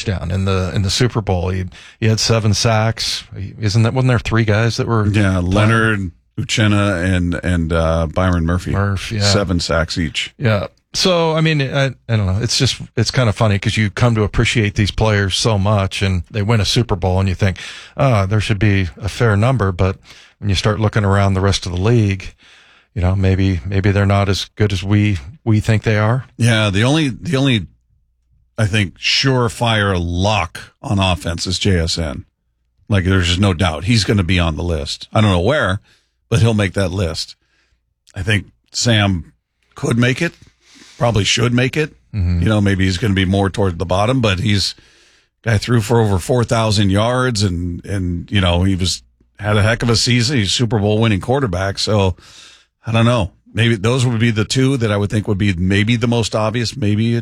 touchdown in the Super Bowl. He had 7 sacks. Wasn't there 3 guys that were? Yeah, Leonard, Uchenna, and Byron Murphy. 7 sacks each. Yeah. So, I mean, I don't know. It's kind of funny because you come to appreciate these players so much and they win a Super Bowl and you think, there should be a fair number. But when you start looking around the rest of the league, maybe they're not as good as we think they are. Yeah. The only, I think, surefire lock on offense is JSN. Like, there's just no doubt he's going to be on the list. I don't know where, but he'll make that list. I think Sam could make it. Probably should make it. Mm-hmm. Maybe he's going to be more toward the bottom, but guy threw for over 4,000 yards and he had a heck of a season. He's a Super Bowl winning quarterback. So I don't know. Maybe those would be the 2 that I would think would be maybe the most obvious. Maybe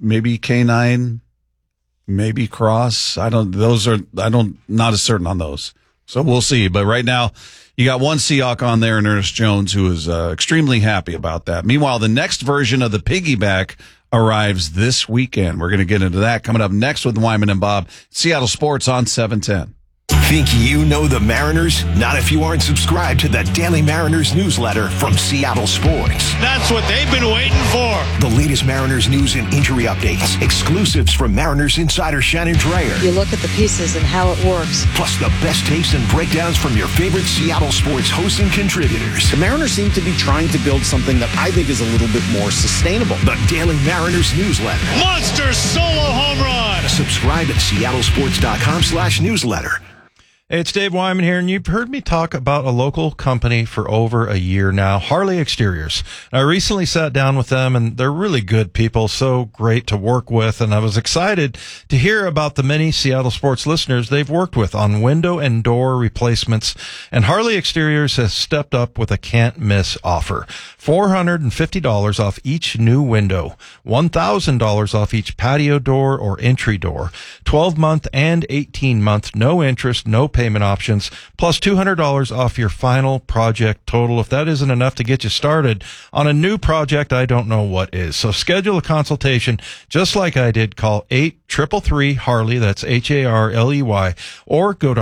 K9, maybe Cross. Not as certain on those. So we'll see. But right now, you got one Seahawk on there, and Ernest Jones, who is extremely happy about that. Meanwhile, the next version of the piggyback arrives this weekend. We're going to get into that coming up next with Wyman and Bob. Seattle Sports on 710. Think you know the Mariners? Not if you aren't subscribed to the Daily Mariners newsletter from Seattle Sports. That's what they've been waiting for. The latest Mariners news and injury updates. Exclusives from Mariners insider Shannon Dreyer. You look at the pieces and how it works. Plus the best takes and breakdowns from your favorite Seattle Sports hosts and contributors. The Mariners seem to be trying to build something that I think is a little bit more sustainable. The Daily Mariners newsletter. Monster solo home run. Subscribe at seattlesports.com/newsletter. Hey, it's Dave Wyman here, and you've heard me talk about a local company for over a year now, Harley Exteriors. I recently sat down with them, and they're really good people, so great to work with, and I was excited to hear about the many Seattle Sports listeners they've worked with on window and door replacements, and Harley Exteriors has stepped up with a can't-miss offer. $450 off each new window, $1,000 off each patio door or entry door, 12-month and 18-month, no interest, no payment options, plus $200 off your final project total. If that isn't enough to get you started on a new project, I don't know what is. So schedule a consultation just like I did. Call 833-HARLEY, that's HARLEY, or go to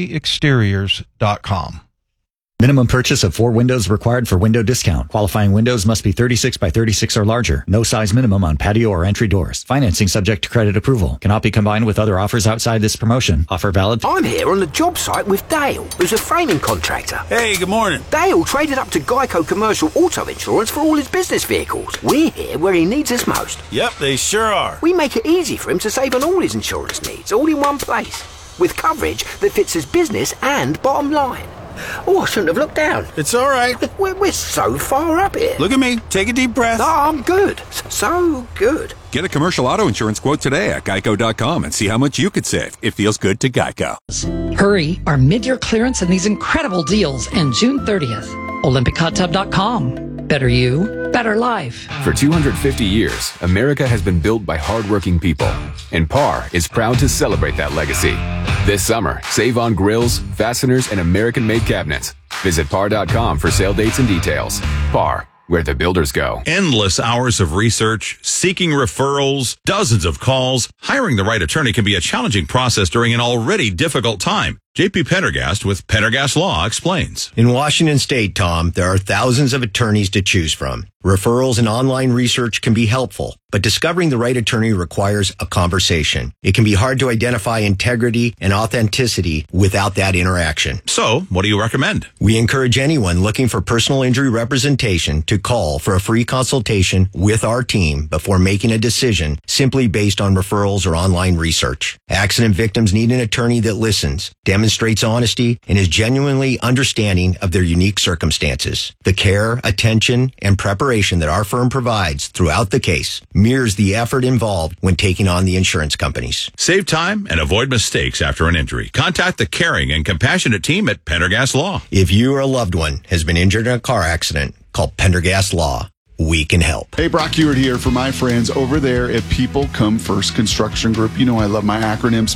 harleyexteriors.com. Minimum purchase of 4 windows required for window discount. Qualifying windows must be 36 by 36 or larger. No size minimum on patio or entry doors. Financing subject to credit approval. Cannot be combined with other offers outside this promotion. Offer valid. I'm here on the job site with Dale, who's a framing contractor. Hey, good morning. Dale traded up to Geico Commercial Auto Insurance for all his business vehicles. We're here where he needs us most. Yep, they sure are. We make it easy for him to save on all his insurance needs, all in one place, with coverage that fits his business and bottom line. Oh, I shouldn't have looked down. It's all right. We're so far up here. Look at me. Take a deep breath. No, I'm good. So good. Get a commercial auto insurance quote today at geico.com and see how much you could save. It feels good to Geico. Hurry, our mid-year clearance and these incredible deals end June 30th. OlympicHotTub.com. Better you, better life. For 250 years, America has been built by hardworking people, and PAR is proud to celebrate that legacy. This summer, save on grills, fasteners, and American-made cabinets. Visit par.com for sale dates and details. PAR, where the builders go. Endless hours of research, seeking referrals, dozens of calls. Hiring the right attorney can be a challenging process during an already difficult time. J.P. Pendergast with Pendergast Law explains. In Washington State, Tom, there are thousands of attorneys to choose from. Referrals and online research can be helpful, but discovering the right attorney requires a conversation. It can be hard to identify integrity and authenticity without that interaction. So, what do you recommend? We encourage anyone looking for personal injury representation to call for a free consultation with our team before making a decision simply based on referrals or online research. Accident victims need an attorney that listens, demonstrates honesty, and is genuinely understanding of their unique circumstances. The care, attention, and preparation that our firm provides throughout the case mirrors the effort involved when taking on the insurance companies. Save time and avoid mistakes after an injury. Contact the caring and compassionate team at Pendergast Law. If you or a loved one has been injured in a car accident, call Pendergast Law. We can help. Hey, Brock Ewart here for my friends over there at People Come First Construction Group. You know I love my acronyms,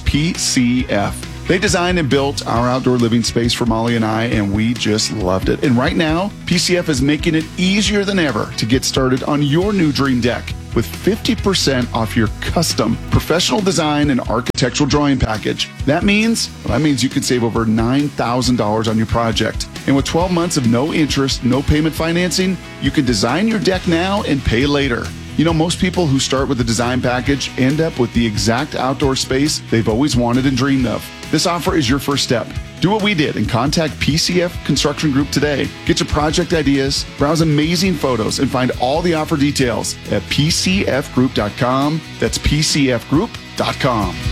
PCF. They designed and built our outdoor living space for Molly and I, and we just loved it. And right now, PCF is making it easier than ever to get started on your new dream deck. with 50% off your custom professional design and architectural drawing package. That means you can save over $9,000 on your project. And with 12 months of no interest, no payment financing, you can design your deck now and pay later. You know, most people who start with a design package end up with the exact outdoor space they've always wanted and dreamed of. This offer is your first step. Do what we did and contact PCF Construction Group today. Get your project ideas, browse amazing photos, and find all the offer details at pcfgroup.com. That's pcfgroup.com.